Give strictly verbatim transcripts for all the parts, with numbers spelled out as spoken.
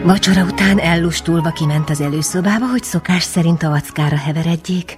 Vacsora után ellustulva kiment az előszobába, hogy szokás szerint a vackára heveredjék.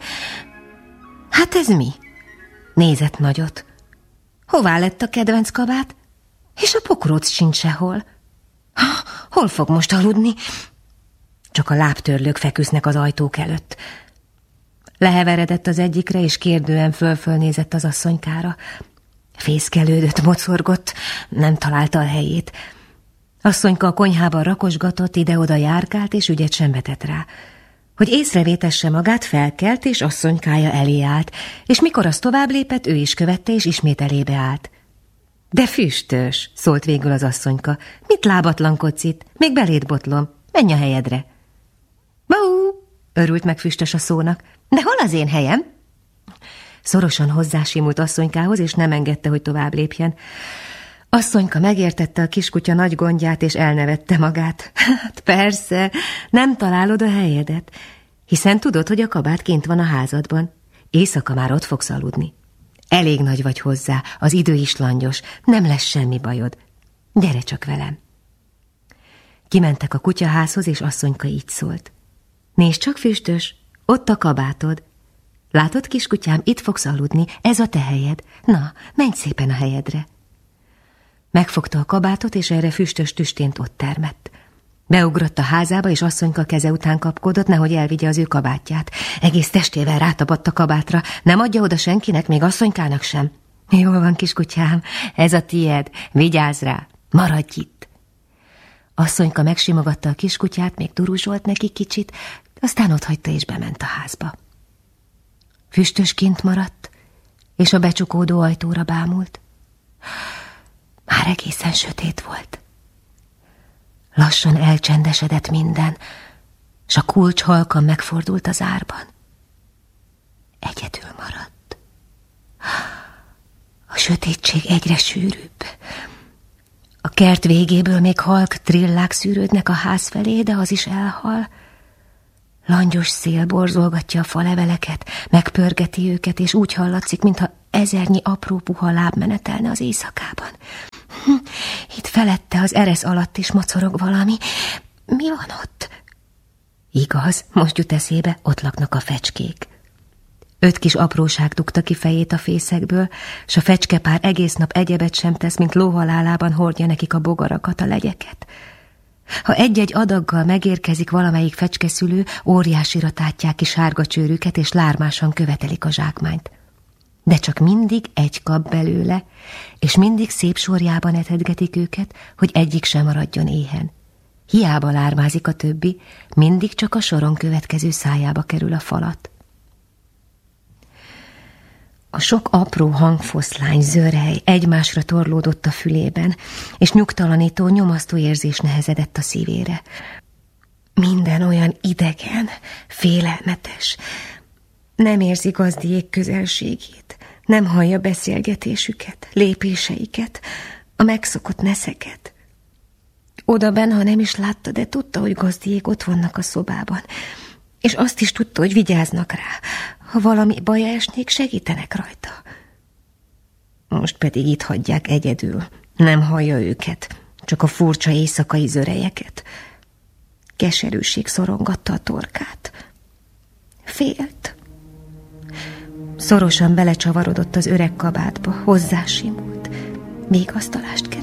Hát ez mi? Nézett nagyot. Hová lett a kedvenc kabát? És a pokróc sincs sehol. Hol fog most aludni? Csak a lábtörlők feküsznek az ajtók előtt. Leheveredett az egyikre, és kérdően föl-fölnézett az asszonykára. Fészkelődött, mocorgott, nem találta a helyét. Asszonyka a konyhában rakosgatott, ide-oda járkált, és ügyet sem vetett rá. Hogy észrevétesse magát, felkelt, és asszonykája elé állt, és mikor az tovább lépett, ő is követte, és ismét elébe állt. De füstös, szólt végül az asszonyka, mit lábatlankodsz itt? Még beléd botlom, menj a helyedre. Bau! Örült meg füstös a szónak. De hol az én helyem? Szorosan hozzásimult asszonykához, és nem engedte, hogy tovább lépjen. Asszonyka megértette a kiskutya nagy gondját, és elnevette magát. Hát persze, nem találod a helyedet, hiszen tudod, hogy a kabát kint van a házadban. Éjszaka már ott fogsz aludni. Elég nagy vagy hozzá, az idő is langyos, nem lesz semmi bajod. Gyere csak velem. Kimentek a kutyaházhoz, és asszonyka így szólt. Nézd csak, füstös, ott a kabátod. Látod, kiskutyám, itt fogsz aludni, ez a te helyed. Na, menj szépen a helyedre. Megfogta a kabátot, és erre füstös tüstént ott termett. Beugrott a házába, és asszonyka keze után kapkodott, nehogy elvigye az ő kabátját. Egész testével rátapadt a kabátra, nem adja oda senkinek, még asszonykának sem. Jól van, kiskutyám, ez a tied, vigyázz rá, maradj itt. Asszonyka megsimogatta a kiskutyát, még duruzsolt neki kicsit, aztán otthagyta és bement a házba. Füstös kint maradt, és a becsukódó ajtóra bámult. Már egészen sötét volt. Lassan elcsendesedett minden, s a kulcs halkan megfordult az árban. Egyedül maradt. A sötétség egyre sűrűbb. A kert végéből még halk trillák szűrődnek a ház felé, de az is elhal. Langyos szél borzolgatja a faleveleket, megpörgeti őket, és úgy hallatszik, mintha ezernyi apró puha láb menetelne az éjszakában. Itt felette az eresz alatt is mocorog valami. Mi van ott? Igaz, most jut eszébe, ott laknak a fecskék. Öt kis apróság dugta ki fejét a fészekből, s a fecskepár egész nap egyebet sem tesz, mint lóhalálában hordja nekik a bogarakat, a legyeket. Ha egy-egy adaggal megérkezik valamelyik fecskeszülő, óriásira tátják ki sárga csőrüket, és lármásan követelik a zsákmányt. De csak mindig egy kap belőle, és mindig szép sorjában etedgetik őket, hogy egyik sem maradjon éhen. Hiába lármázik a többi, mindig csak a soron következő szájába kerül a falat. A sok apró hangfoszlány, zörej egymásra torlódott a fülében, és nyugtalanító, nyomasztó érzés nehezedett a szívére. Minden olyan idegen, félelmetes. Nem érzi gazdiék közelségét, nem hallja beszélgetésüket, lépéseiket, a megszokott neszeket. Odaben, ha nem is látta, de tudta, hogy gazdiék ott vannak a szobában, és azt is tudta, hogy vigyáznak rá. Ha valami baja esnék, segítenek rajta. Most pedig itt hagyják egyedül. Nem hallja őket, csak a furcsa éjszakai zörejeket. Keserűség szorongatta a torkát. Félt. Szorosan belecsavarodott az öreg kabátba, hozzásimult. Végasztalást kezdett.